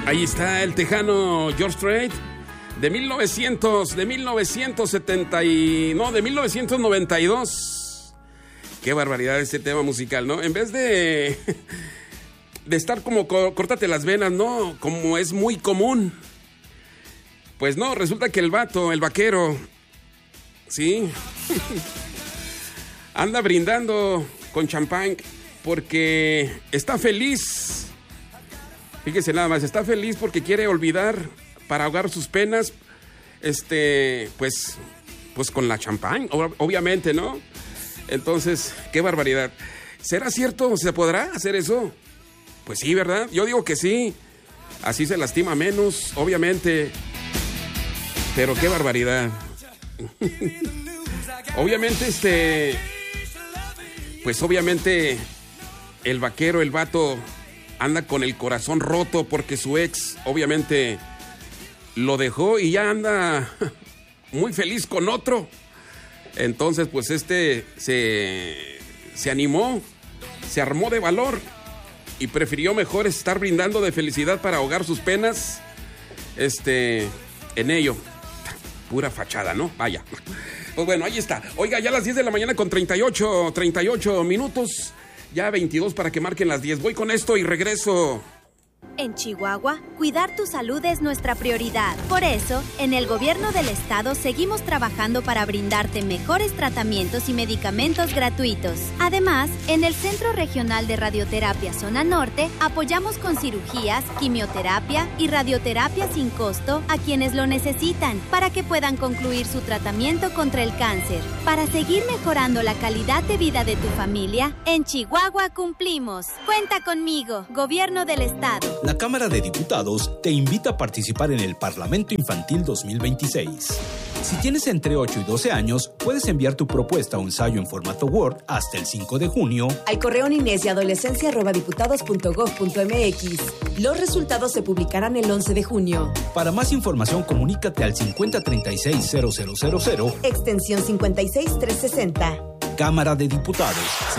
Ahí está el tejano George Strait de 1992. Qué barbaridad este tema musical, ¿no? En vez de estar como córtate las venas, ¿no? Como es muy común. Pues no, resulta que el vaquero, ¿sí? Anda brindando con champán porque está feliz. Fíjese nada más, está feliz porque quiere olvidar para ahogar sus penas, pues con la champán, obviamente, ¿no? Entonces, qué barbaridad. ¿Será cierto? ¿Se podrá hacer eso? Pues sí, ¿verdad? Yo digo que sí. Así se lastima menos, obviamente. Pero qué barbaridad. Obviamente, pues obviamente el vaquero, el vato, anda con el corazón roto porque su ex, obviamente, lo dejó y ya anda muy feliz con otro. Entonces, pues se animó, se armó de valor y prefirió mejor estar brindando de felicidad para ahogar sus penas, en ello. Pura fachada, ¿no? Vaya. Pues bueno, ahí está. Oiga, ya a las 10 de la mañana con 38 minutos. Ya 22 para que marquen las 10. Voy con esto y regreso. En Chihuahua, cuidar tu salud es nuestra prioridad. Por eso, en el gobierno del estado seguimos trabajando para brindarte mejores tratamientos y medicamentos gratuitos. Además, en el Centro Regional de Radioterapia Zona Norte, apoyamos con cirugías, quimioterapia y radioterapia sin costo a quienes lo necesitan para que puedan concluir su tratamiento contra el cáncer. Para seguir mejorando la calidad de vida de tu familia, en Chihuahua cumplimos. Cuenta conmigo, Gobierno del Estado. La Cámara de Diputados te invita a participar en el Parlamento Infantil 2026. Si tienes entre 8 y 12 años, puedes enviar tu propuesta o ensayo en formato Word hasta el 5 de junio al correo ninesiadolescencia@diputados.gov.mx. Los resultados se publicarán el 11 de junio. Para más información, comunícate al 5036-0000, extensión 56360. Cámara de Diputados,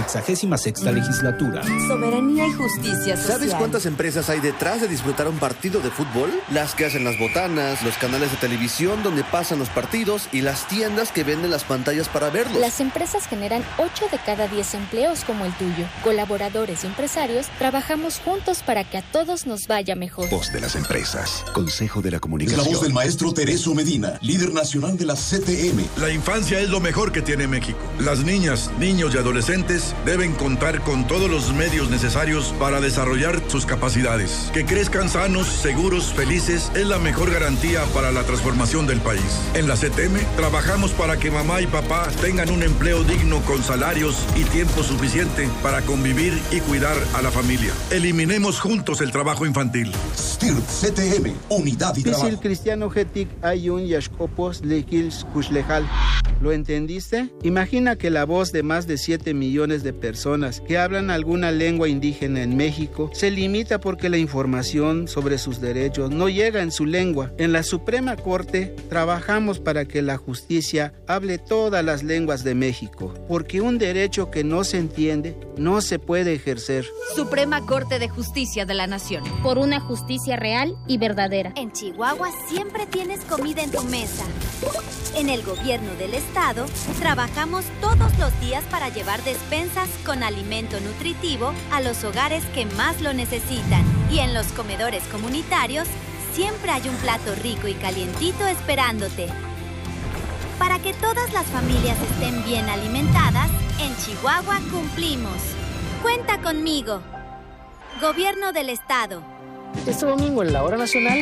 66ª legislatura. Soberanía y justicia social. ¿Sabes cuántas empresas hay detrás de disfrutar un partido de fútbol? Las que hacen las botanas, los canales de televisión donde pasan los partidos y las tiendas que venden las pantallas para verlos. Las empresas generan 8 de cada 10 empleos como el tuyo. Colaboradores y empresarios trabajamos juntos para que a todos nos vaya mejor. Voz de las empresas. Consejo de la Comunicación. Es la voz del maestro Tereso Medina, líder nacional de la CTM. La infancia es lo mejor que tiene México. Las niñas, niños y adolescentes deben contar con todos los medios necesarios para desarrollar sus capacidades. Que crezcan sanos, seguros, felices es la mejor garantía para la transformación del país. En la CTM trabajamos para que mamá y papá tengan un empleo digno con salarios y tiempo suficiente para convivir y cuidar a la familia. Eliminemos juntos el trabajo infantil. STIRT CTM, unidad y trabajo. Pisil cristiano getik ayun yashkopos lekils kushlejal. ¿Lo entendiste? Imagina que la voz de más de 7 millones de personas que hablan alguna lengua indígena en México se limita porque la información sobre sus derechos no llega en su lengua. En la Suprema Corte trabajamos para que la justicia hable todas las lenguas de México, porque un derecho que no se entiende no se puede ejercer. Suprema Corte de Justicia de la Nación. Por una justicia real y verdadera. En Chihuahua siempre tienes comida en tu mesa. En el gobierno del estado, trabajamos todos los días para llevar despensas con alimento nutritivo a los hogares que más lo necesitan. Y en los comedores comunitarios, siempre hay un plato rico y calientito esperándote. Para que todas las familias estén bien alimentadas, en Chihuahua cumplimos. Cuenta conmigo. Gobierno del Estado. Este domingo en la Hora Nacional,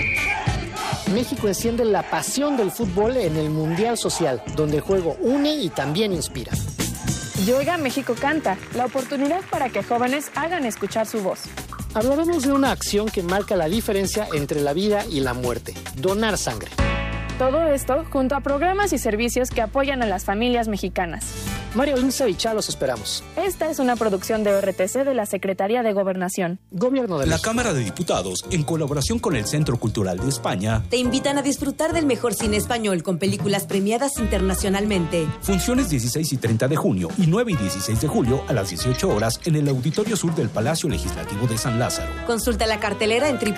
México enciende la pasión del fútbol en el Mundial Social, donde el juego une y también inspira. Y Oiga México Canta, la oportunidad para que jóvenes hagan escuchar su voz. Hablaremos de una acción que marca la diferencia entre la vida y la muerte: donar sangre. Todo esto junto a programas y servicios que apoyan a las familias mexicanas. Mario Lince y Chá, los esperamos. Esta es una producción de RTC de la Secretaría de Gobernación. Gobierno de La México. Cámara de Diputados, en colaboración con el Centro Cultural de España, Te invitan a disfrutar del mejor cine español con películas premiadas internacionalmente. funciones 16 y 30 de junio y 9 y 16 de julio a las 18 horas en el Auditorio Sur del Palacio Legislativo de San Lázaro. Consulta la cartelera en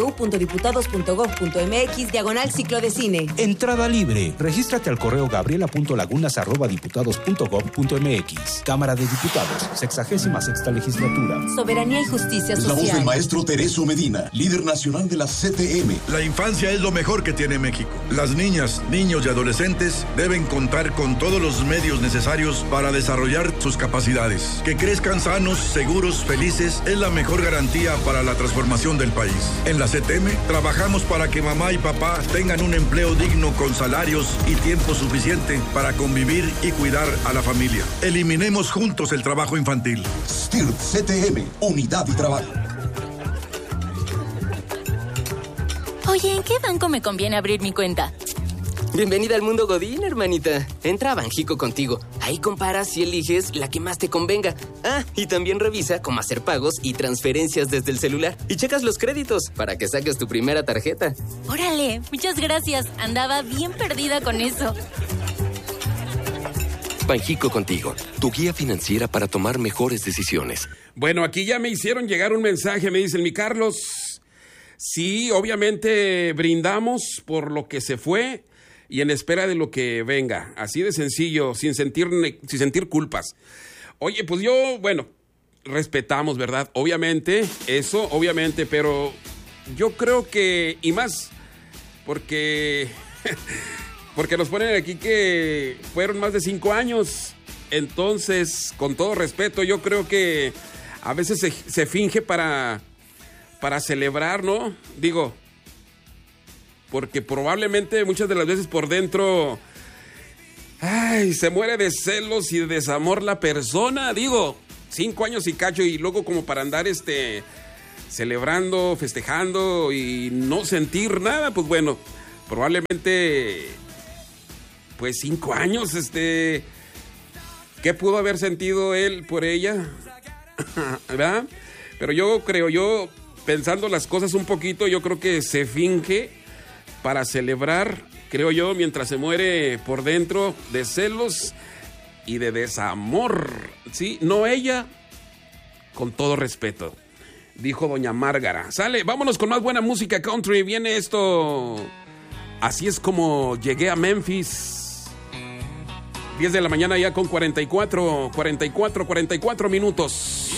www.diputados.gov.mx/ciclo de cine. Entrada libre. Regístrate al correo gabriela.lagunas@diputados.gov.mx. Cámara de Diputados, 66ª Legislatura. Soberanía y justicia Es la voz del social. maestro Teresio Medina, líder nacional de la CTM. La infancia es lo mejor que tiene México. Las niñas, niños y adolescentes deben contar con todos los medios necesarios para desarrollar sus capacidades. Que crezcan sanos, seguros, felices es la mejor garantía para la transformación del país. En la CTM trabajamos para que mamá y papá tengan un empleo digno con salarios y tiempo suficiente para convivir y cuidar a la familia. Eliminemos juntos el trabajo infantil. STIRT CTM, unidad y trabajo. Oye, ¿en qué banco me conviene abrir mi cuenta? Bienvenida al mundo Godín, hermanita. Entra a Banjico Contigo. Ahí comparas y eliges la que más te convenga. Ah, y también revisa cómo hacer pagos y transferencias desde el celular. Y checas los créditos para que saques tu primera tarjeta. Órale, muchas gracias. Andaba bien perdida con eso. Banjico Contigo, tu guía financiera para tomar mejores decisiones. Bueno, aquí ya me hicieron llegar un mensaje, me dicen, mi Carlos, sí, obviamente brindamos por lo que se fue y en espera de lo que venga. Así de sencillo, sin sentir culpas. Oye, pues yo, bueno, respetamos, ¿verdad? Obviamente, eso, obviamente, pero yo creo que, y más, porque nos ponen aquí que fueron más de 5 años. Entonces, con todo respeto, yo creo que a veces se finge para celebrar, ¿no? Digo, porque probablemente muchas de las veces por dentro, se muere de celos y de desamor la persona. Digo, 5 años y cacho, y luego como para andar celebrando, festejando y no sentir nada, pues bueno, probablemente, pues 5 años, ¿qué pudo haber sentido él por ella? ¿Verdad? Pero yo creo, pensando las cosas un poquito, yo creo que se finge para celebrar, creo yo, mientras se muere por dentro de celos y de desamor, ¿sí? No ella, con todo respeto, dijo doña Márgara. Sale, vámonos con más buena música country. Viene esto, así es como llegué a Memphis. 10 de la mañana ya con 44 minutos.